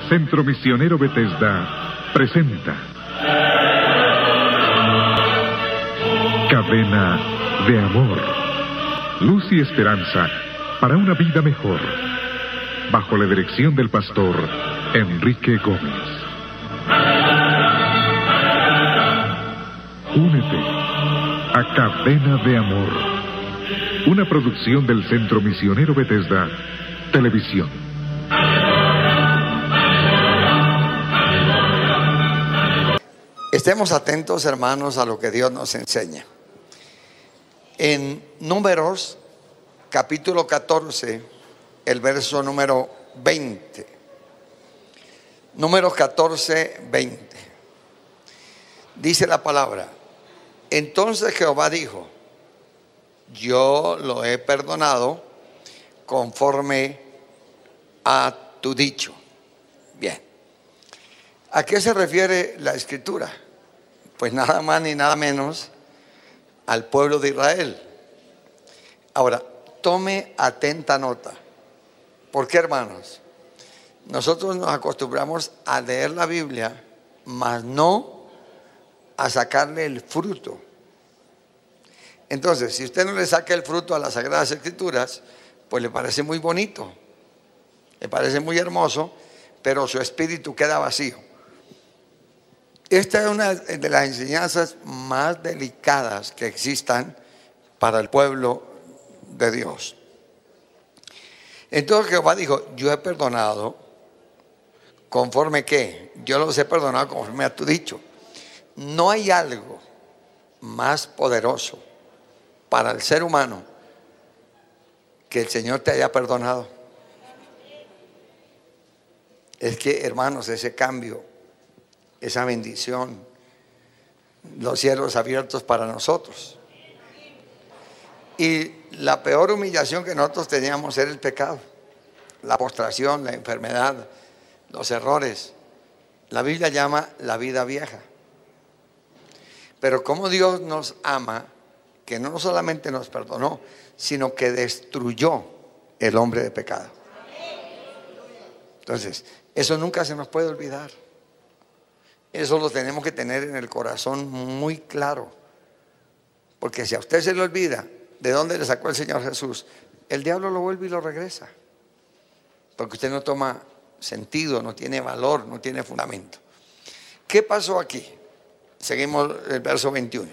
Centro Misionero Bethesda presenta Cadena de Amor. Luz y esperanza para una vida mejor. Bajo la dirección del pastor Enrique Gómez. Únete a Cadena de Amor, una producción del Centro Misionero Bethesda Televisión. Estemos atentos, hermanos, a lo que Dios nos enseña. En Números, capítulo 14, el verso número 20. Números 14, 20. Dice la palabra: entonces Jehová dijo: yo lo he perdonado conforme a tu dicho. Bien. ¿A qué se refiere la escritura? Pues nada más ni nada menos al pueblo de Israel. Ahora, tome atenta nota. ¿Por qué, hermanos? Nosotros nos acostumbramos a leer la Biblia, mas no a sacarle el fruto. Entonces, si usted no le saca el fruto a las Sagradas Escrituras, pues le parece muy bonito, le parece muy hermoso, pero su espíritu queda vacío. Esta es una de las enseñanzas más delicadas que existan para el pueblo de Dios. Entonces Jehová dijo: yo he perdonado conforme ¿qué? Yo los he perdonado conforme a tu dicho. No hay algo más poderoso para el ser humano que el Señor te haya perdonado. Es que, hermanos, ese cambio, esa bendición, los cielos abiertos para nosotros. Y la peor humillación que nosotros teníamos era el pecado, la postración, la enfermedad, los errores. La Biblia llama la vida vieja. Pero como Dios nos ama, que no solamente nos perdonó, sino que destruyó el hombre de pecado. Entonces, eso nunca se nos puede olvidar. Eso lo tenemos que tener en el corazón muy claro. Porque si a usted se le olvida de dónde le sacó el Señor Jesús, el diablo lo vuelve y lo regresa. Porque usted no toma sentido, no tiene valor, no tiene fundamento. ¿Qué pasó aquí? Seguimos el verso 21.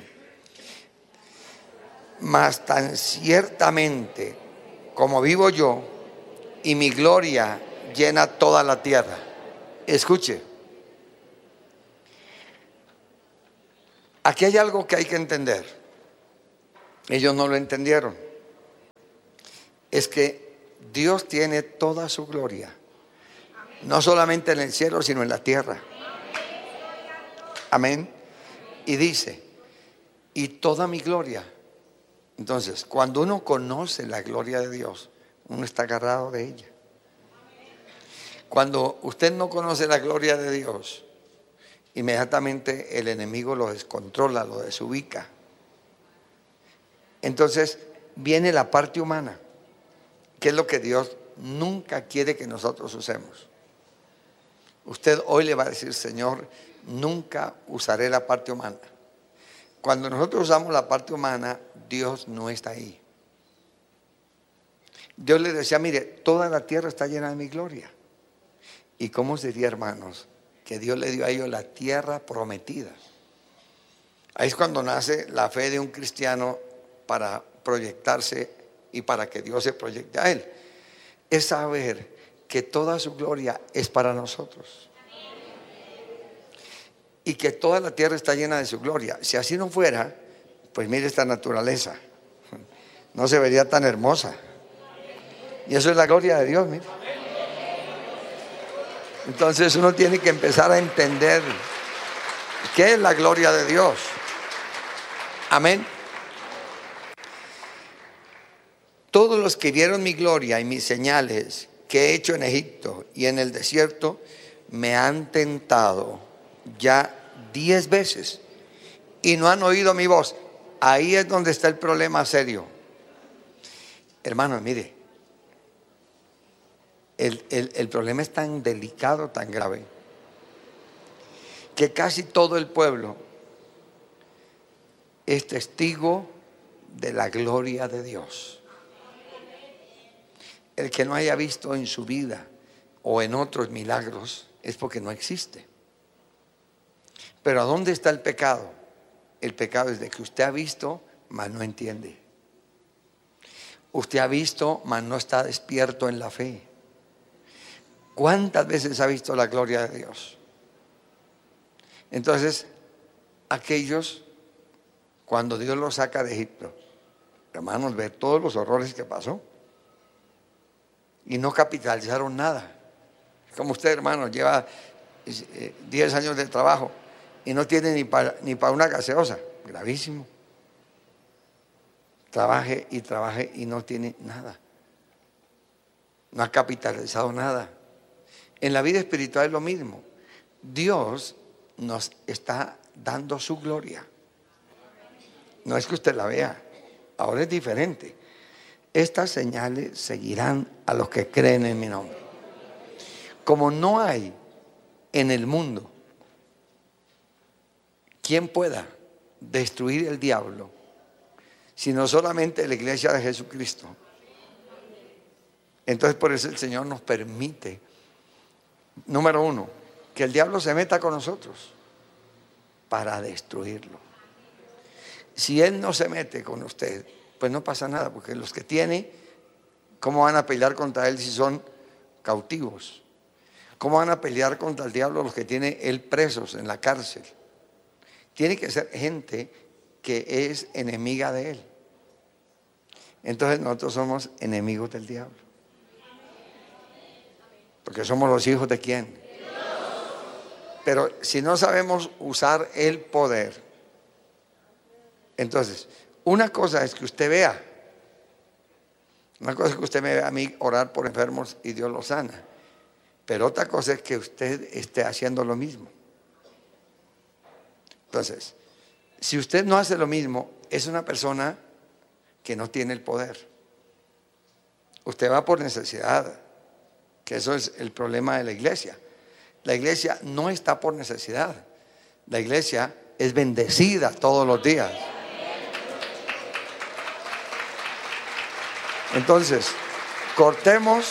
Mas tan ciertamente como vivo yo, y mi gloria llena toda la tierra. Escuche. Aquí hay algo que hay que entender. Ellos no lo entendieron. Es que Dios tiene toda su gloria, no solamente en el cielo, sino en la tierra. Amén. Y dice: y toda mi gloria. Entonces, cuando uno conoce la gloria de Dios, uno está agarrado de ella. Cuando usted no conoce la gloria de Dios, inmediatamente el enemigo lo descontrola, lo desubica. Entonces viene la parte humana, que es lo que Dios nunca quiere que nosotros usemos. Usted hoy le va a decir: Señor, nunca usaré la parte humana. Cuando nosotros usamos la parte humana, Dios no está ahí. Dios le decía: mire, toda la tierra está llena de mi gloria. ¿Y cómo sería, hermanos, que Dios le dio a ellos la tierra prometida? Ahí es cuando nace la fe de un cristiano para proyectarse y para que Dios se proyecte a él. Es saber que toda su gloria es para nosotros. Y que toda la tierra está llena de su gloria. Si así no fuera, pues mire esta naturaleza. No se vería tan hermosa. Y eso es la gloria de Dios, mire. Entonces uno tiene que empezar a entender qué es la gloria de Dios. Amén. Todos los que vieron mi gloria y mis señales que he hecho en Egipto y en el desierto, me han tentado ya 10 veces y no han oído mi voz. Ahí es donde está el problema serio. Hermanos, mire, el problema es tan delicado, tan grave, que casi todo el pueblo es testigo de la gloria de Dios. El que no haya visto en su vida o en otros milagros es porque no existe. Pero ¿a dónde está el pecado? El pecado es de que usted ha visto, mas no entiende. Usted ha visto, mas no está despierto en la fe. ¿Cuántas veces ha visto la gloria de Dios? Entonces, aquellos, cuando Dios los saca de Egipto, hermanos, ver todos los horrores que pasó y no capitalizaron nada. Como usted, hermano, lleva 10 años de trabajo y no tiene ni para una gaseosa. Gravísimo. Trabaje y no tiene nada. No ha capitalizado nada. En la vida espiritual es lo mismo. Dios nos está dando su gloria. No es que usted la vea, ahora es diferente. Estas señales seguirán a los que creen en mi nombre. Como no hay en el mundo quien pueda destruir el diablo, sino solamente la iglesia de Jesucristo. Entonces por eso el Señor nos permite, número uno, que el diablo se meta con nosotros para destruirlo. Si él no se mete con usted, pues no pasa nada, porque los que tiene, ¿cómo van a pelear contra él si son cautivos? ¿Cómo van a pelear contra el diablo los que tiene él presos en la cárcel? Tiene que ser gente que es enemiga de él. Entonces nosotros somos enemigos del diablo. Porque somos los hijos de ¿quién? Pero si no sabemos usar el poder, entonces, una cosa es que usted vea, una cosa es que usted me vea a mí orar por enfermos y Dios los sana, pero otra cosa es que usted esté haciendo lo mismo. Entonces, si usted no hace lo mismo, es una persona que no tiene el poder. Usted va por necesidad, que eso es el problema de la iglesia. La iglesia no está por necesidad. La iglesia es bendecida todos los días. Entonces, cortemos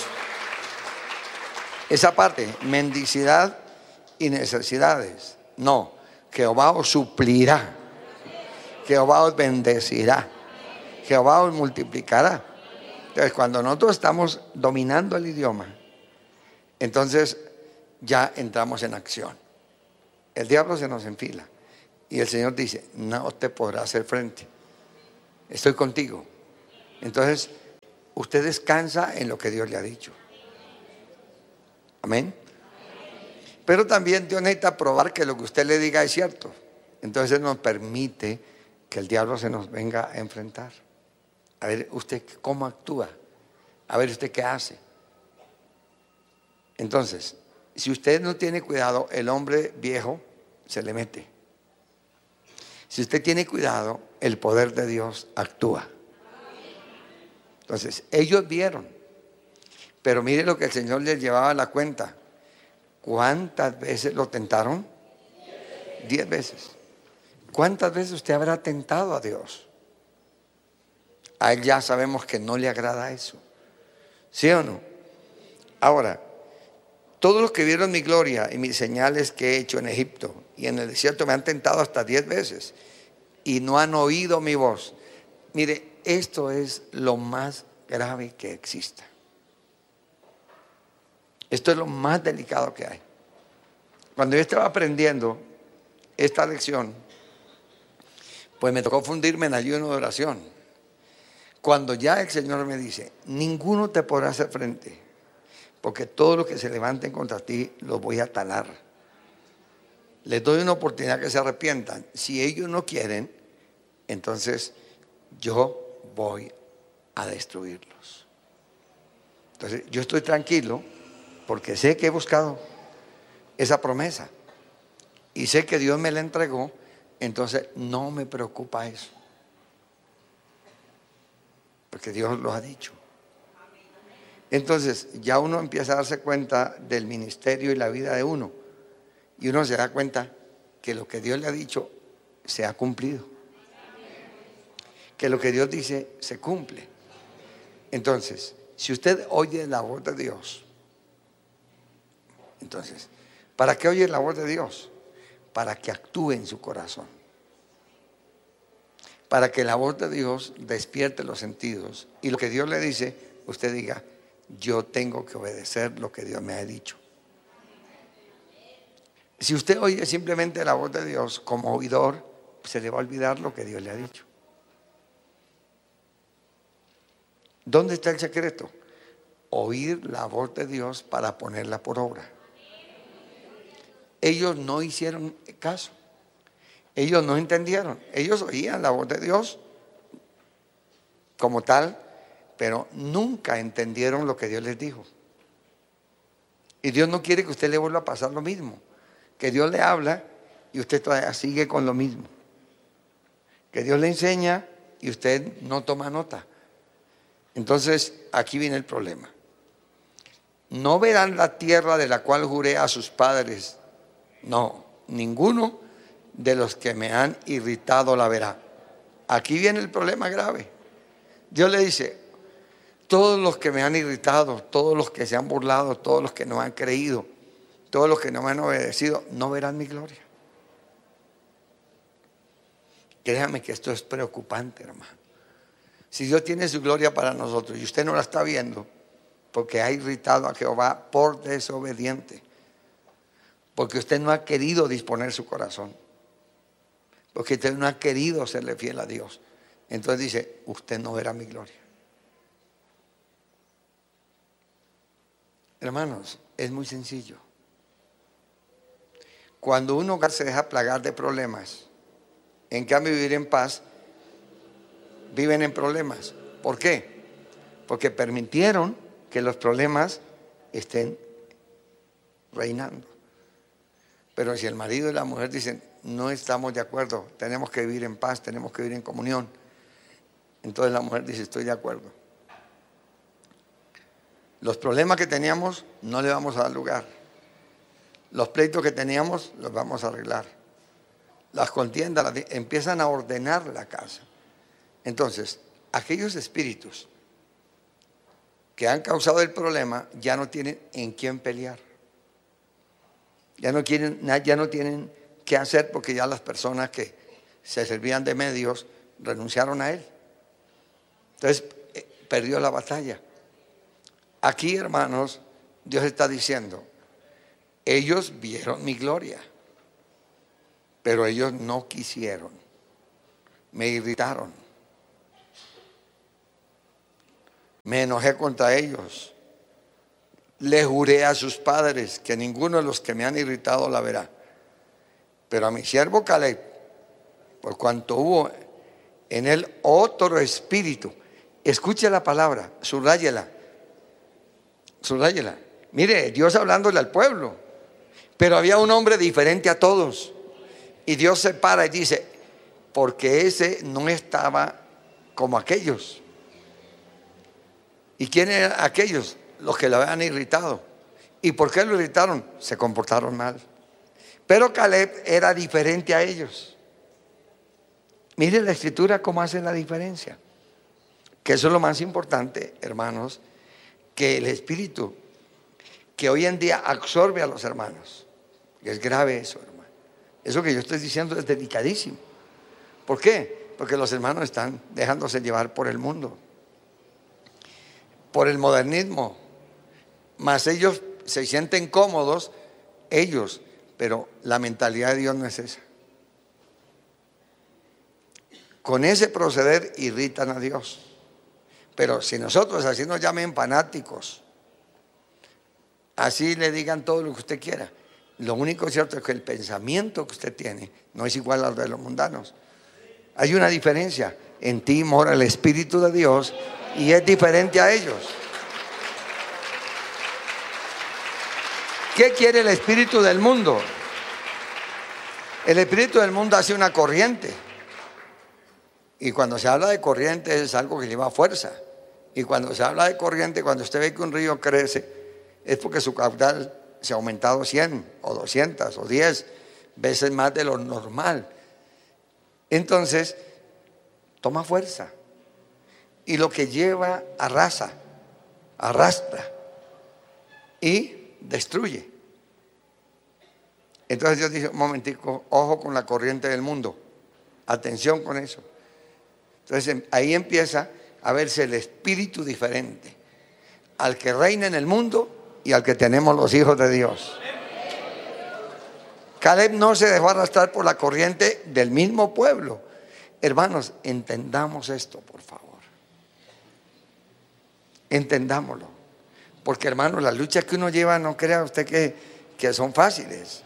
esa parte, mendicidad y necesidades. No, Jehová os suplirá, Jehová os bendecirá, Jehová os multiplicará. Entonces, cuando nosotros estamos dominando el idioma, entonces ya entramos en acción. El diablo se nos enfila y el Señor dice, no te podrá hacer frente, estoy contigo. Entonces, usted descansa en lo que Dios le ha dicho. Amén. Pero también Dios necesita probar que lo que usted le diga es cierto. Entonces nos permite que el diablo se nos venga a enfrentar. A ver usted cómo actúa. A ver usted qué hace. Entonces, si usted no tiene cuidado, el hombre viejo se le mete. Si usted tiene cuidado, el poder de Dios actúa. Entonces, ellos vieron, pero mire lo que el Señor les llevaba a la cuenta. ¿Cuántas veces lo tentaron? 10 veces. ¿Cuántas veces usted habrá tentado a Dios? A Él ya sabemos que no le agrada eso. ¿Sí o no? Ahora, todos los que vieron mi gloria y mis señales que he hecho en Egipto y en el desierto me han tentado hasta 10 veces y no han oído mi voz. Mire, esto es lo más grave que exista. Esto es lo más delicado que hay. Cuando yo estaba aprendiendo esta lección, pues me tocó fundirme en ayuno de oración. Cuando ya el Señor me dice, ninguno te podrá hacer frente, porque todos los que se levanten contra ti los voy a talar. Les doy una oportunidad que se arrepientan. Si ellos no quieren, entonces yo voy a destruirlos. Entonces yo estoy tranquilo porque sé que he buscado esa promesa y sé que Dios me la entregó. Entonces no me preocupa eso, porque Dios lo ha dicho. Entonces ya uno empieza a darse cuenta del ministerio y la vida de uno. Y uno se da cuenta que lo que Dios le ha dicho se ha cumplido. Que lo que Dios dice se cumple. Entonces, si usted oye la voz de Dios, entonces, ¿para qué oye la voz de Dios? Para que actúe en su corazón. Para que la voz de Dios despierte los sentidos. Y lo que Dios le dice, usted diga, yo tengo que obedecer lo que Dios me ha dicho. Si usted oye simplemente la voz de Dios como oidor, se le va a olvidar lo que Dios le ha dicho. ¿Dónde está el secreto? Oír la voz de Dios para ponerla por obra. Ellos no hicieron caso. Ellos no entendieron. Ellos oían la voz de Dios como tal, pero nunca entendieron lo que Dios les dijo. Y Dios no quiere que usted le vuelva a pasar lo mismo. Que Dios le habla y usted todavía sigue con lo mismo. Que Dios le enseña y usted no toma nota. Entonces, aquí viene el problema. No verán la tierra de la cual juré a sus padres. No, ninguno de los que me han irritado la verá. Aquí viene el problema grave. Dios le dice, todos los que me han irritado, todos los que se han burlado, todos los que no han creído, todos los que no me han obedecido, no verán mi gloria. Créame que esto es preocupante, hermano. Si Dios tiene su gloria para nosotros y usted no la está viendo, porque ha irritado a Jehová por desobediente, porque usted no ha querido disponer su corazón, porque usted no ha querido serle fiel a Dios, entonces dice, usted no verá mi gloria. Hermanos, es muy sencillo. Cuando uno se deja plagar de problemas, en cambio vivir en paz, viven en problemas. ¿Por qué? Porque permitieron que los problemas estén reinando. Pero si el marido y la mujer dicen, no estamos de acuerdo, tenemos que vivir en paz, tenemos que vivir en comunión, entonces la mujer dice, estoy de acuerdo. Los problemas que teníamos no le vamos a dar lugar. Los pleitos que teníamos los vamos a arreglar. Las contiendas empiezan a ordenar la casa. Entonces, aquellos espíritus que han causado el problema ya no tienen en quién pelear. Ya no tienen qué hacer porque ya las personas que se servían de medios renunciaron a él. Entonces, perdió la batalla. Aquí, hermanos, Dios está diciendo, ellos vieron mi gloria, pero ellos no quisieron, me irritaron, me enojé contra ellos, le juré a sus padres que ninguno de los que me han irritado la verá, pero a mi siervo Caleb, por cuanto hubo en él otro espíritu, escuche la palabra, subrayela. Mire, Dios hablándole al pueblo, pero había un hombre diferente a todos. Y Dios se para y dice, porque ese no estaba como aquellos. ¿Y quién eran aquellos? Los que lo habían irritado. ¿Y por qué lo irritaron? Se comportaron mal. Pero Caleb era diferente a ellos. Mire la escritura cómo hace la diferencia. Que eso es lo más importante, hermanos, que el espíritu que hoy en día absorbe a los hermanos. Es grave eso, hermano. Eso que yo estoy diciendo es delicadísimo. ¿Por qué? Porque los hermanos están dejándose llevar por el mundo, por el modernismo. Mas ellos se sienten cómodos, ellos, pero la mentalidad de Dios no es esa. Con ese proceder irritan a Dios. Pero si nosotros así nos llamen fanáticos, así le digan todo lo que usted quiera, lo único cierto es que el pensamiento que usted tiene no es igual al de los mundanos. Hay una diferencia. En ti mora el Espíritu de Dios y es diferente a ellos. ¿Qué quiere el espíritu del mundo? El espíritu del mundo hace una corriente. Y cuando se habla de corriente es algo que lleva fuerza. Y cuando se habla de corriente, cuando usted ve que un río crece, es porque su caudal se ha aumentado 100 o 200 o 10 veces más de lo normal. Entonces, toma fuerza. Y lo que lleva arrasa, arrastra y destruye. Entonces Dios dice, un momentico, ojo con la corriente del mundo. Atención con eso. Entonces ahí empieza a verse el espíritu diferente al que reina en el mundo y al que tenemos los hijos de Dios. Caleb no se dejó arrastrar por la corriente del mismo pueblo. Hermanos, entendamos esto, por favor. Entendámoslo. Porque, hermanos, las luchas que uno lleva, no crea usted que son fáciles.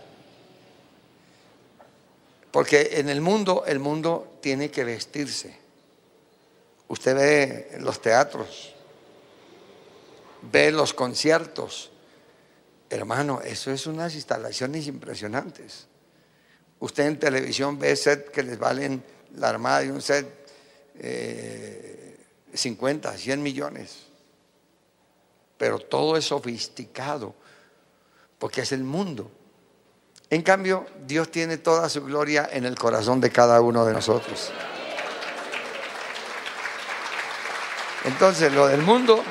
Porque en el mundo tiene que vestirse. Usted ve los teatros, ve los conciertos. Hermano, eso es unas instalaciones impresionantes. Usted en televisión ve set que les valen la armada de un set 50, 100 millones. Pero todo es sofisticado, porque es el mundo. En cambio, Dios tiene toda su gloria en el corazón de cada uno de nosotros. Entonces, lo del mundo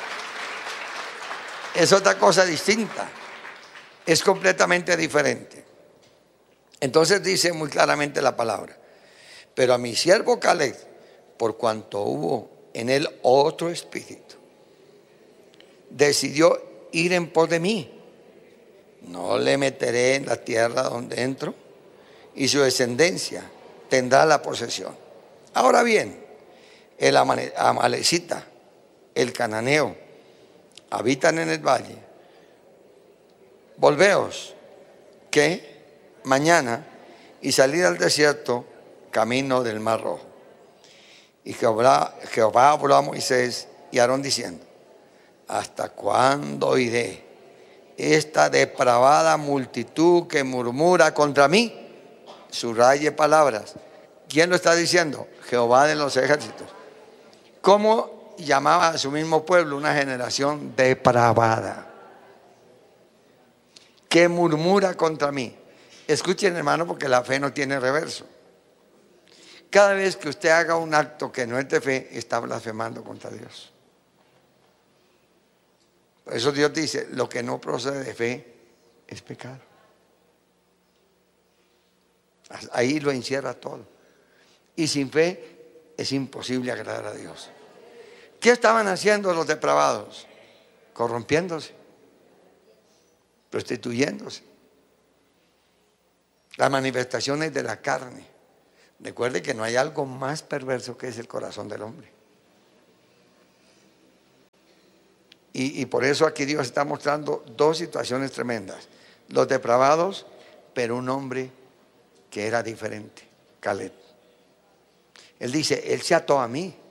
es otra cosa distinta, es completamente diferente. Entonces dice muy claramente la palabra: pero a mi siervo Caleb, por cuanto hubo en él otro espíritu, decidió ir en pos de mí. No le meteré en la tierra donde entro, y su descendencia tendrá la posesión. Ahora bien, el amalecita, el cananeo, habitan en el valle. Volveos, que mañana, y salid al desierto, camino del Mar Rojo. Y Jehová habló a Moisés y a Aarón diciendo: ¿hasta cuándo iré esta depravada multitud que murmura contra mí? Subraye palabras. ¿Quién lo está diciendo? Jehová de los ejércitos. ¿Cómo llamaba a su mismo pueblo? Una generación depravada que murmura contra mí. Escuchen, hermano, porque la fe no tiene reverso. Cada vez que usted haga un acto que no es de fe, está blasfemando contra Dios. Por eso Dios dice: lo que no procede de fe es pecado. Ahí lo encierra todo. Y sin fe es imposible agradar a Dios. ¿Qué estaban haciendo los depravados? Corrompiéndose, prostituyéndose. Las manifestaciones de la carne. Recuerde que no hay algo más perverso que es el corazón del hombre. Y por eso aquí Dios está mostrando dos situaciones tremendas: los depravados, pero un hombre que era diferente, Caleb. Él dice: él se ató a mí.